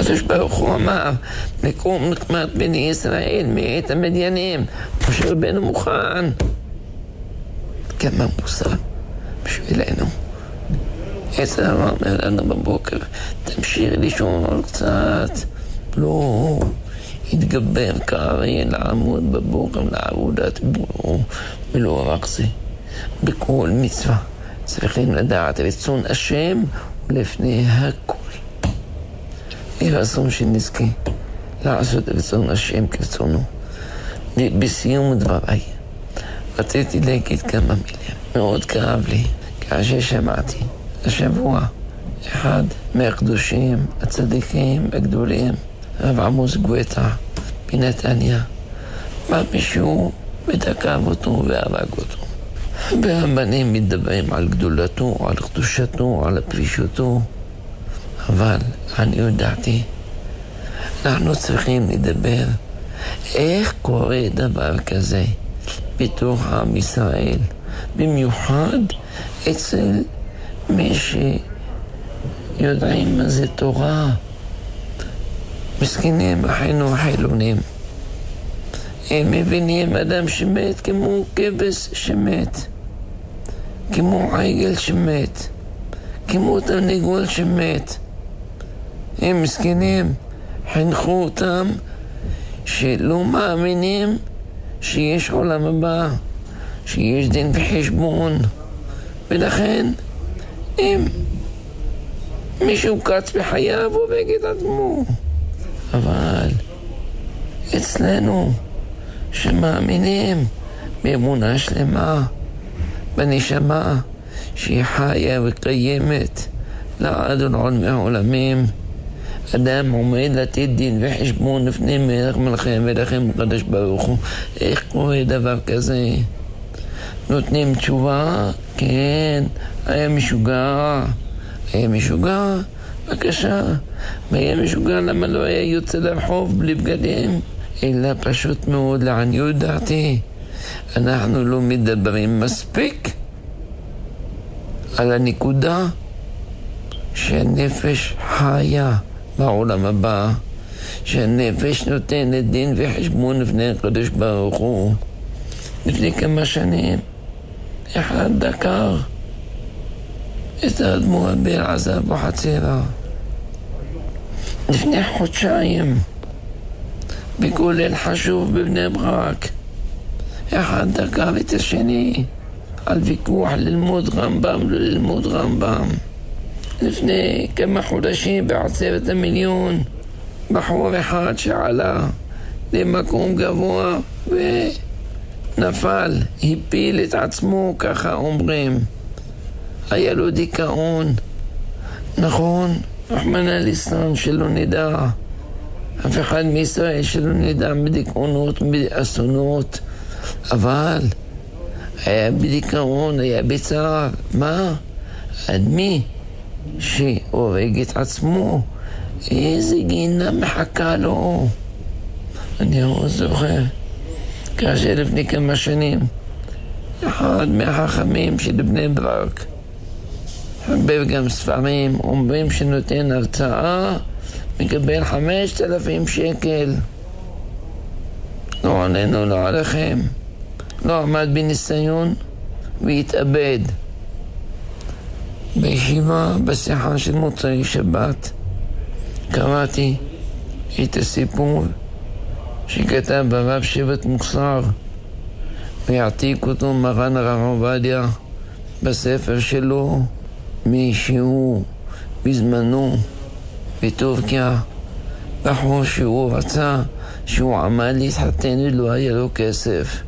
הקדוש ברוך הוא אמר, מקום נקמת בני ישראל מאת המדיינים. משה רבנו מוכן. כמה מוסר בשבילנו. יצר אומר לנו בבוקר, תמשיך לישון קצת. לא, התגבר כארי לעמוד בבוקר לעבודת בוראו, ולא רק זה. בכל מצווה צריכים לדעת רצון השם ולפני הכל. יהיה רצון שנזכה לעשות רצון השם כרצונו. בסיום דבריי רציתי להגיד כמה מילים. מאוד כאב לי כאשר שמעתי השבוע אחד מהקדושים הצדיקים הגדולים, הרב עמוס גואטה בנתניה, בא מישהו ותקף אותו והרג אותו. והרבנים מדברים על גדולתו, על קדושתו, על פרישותו, אבל אני יודעתי, אנחנו צריכים לדבר איך קורה דבר כזה בתוך עם ישראל, במיוחד אצל מי שיודעים מה זה תורה. מסכנים אחינו החילונים, הם מבינים אדם שמת כמו כבש שמת, כמו עגל שמת, כמו תרנגול שמת. הם מסכנים, חינכו אותם שלא מאמינים שיש עולם הבא, שיש דין וחשבון, ולכן אם מישהו קץ בחייו הורג את עצמו. אבל אצלנו שמאמינים באמונה שלמה בנשמה שהיא חיה וקיימת לעד ולעולמי העולמים, אדם עומד לתת דין וחשבון לפני מלך מלכם ולכם הקדוש ברוך הוא. איך קורה דבר כזה? נותנים תשובה, כן, היה משוגע. היה משוגע? בבקשה. והיה משוגע, למה לא היה יוצא לרחוב בלי בגדים? אלא פשוט מאוד, לעניות דעתי, אנחנו לא מדברים מספיק על הנקודה שהנפש חיה בעולם הבא, שהנפש נותנת דין וחשבון לפני הקדוש ברוך הוא. לפני כמה שנים אחד דקר את האדמו"ר באלעזר אבוחצירא. לפני חודשיים בכולל חשוב בבני ברק אחד דקר את השני על ויכוח ללמוד רמב"ם לא ללמוד רמב"ם. לפני כמה חודשים בעצרת המיליון בחור אחד שעלה למקום גבוה ונפל, הפיל את עצמו, ככה אומרים. היה לו דיכאון, נכון? רחמנא ליצלן, שלא נדע, אף אחד מישראל שלא נדע בדיכאונות, באסונות, אבל היה בדיכאון, היה בצער. מה? עד מי שהורג את עצמו, איזה גינה מחכה לו. אני עוד זוכר כאשר לפני כמה שנים אחד מהחכמים של בני ברק, הרבה גם ספרים, אומרים שנותן הרצאה מקבל 5,000 שקל. לא עלינו, לא עליכם. לא עמד בניסיון והתאבד. בישיבה, בשיחה של מוצאי שבת, קראתי את הסיפור שכתב הרב שבט מוכשר ויעתיק אותו מרן הרב עובדיה בספר שלו, מישהו בזמנו בטורקיה, בחור שהוא רצה, שהוא עמד להתחתן ולא היה לו כסף,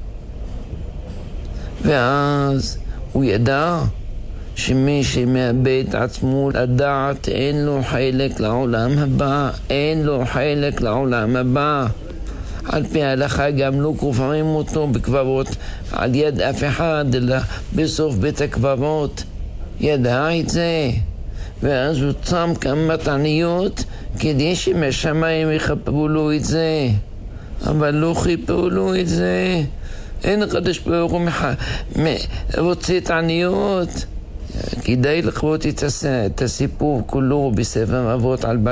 ואז הוא ידע שמי שמאבד את עצמו לדעת אין לו חלק לעולם הבא, אין לו חלק לעולם הבא. על פי ההלכה גם לא קוברים אותו בקברות על יד אף אחד, אלא בסוף בית הקברות. ידע את זה, ואז הוא צם כמה תעניות כדי שמשמיים יחפרו לו את זה, אבל לא חיפרו לו את זה. אין הקדוש ברוך הוא רוצה תעניות. כדאי לקרוא את הסיפור כולו בספר אבות על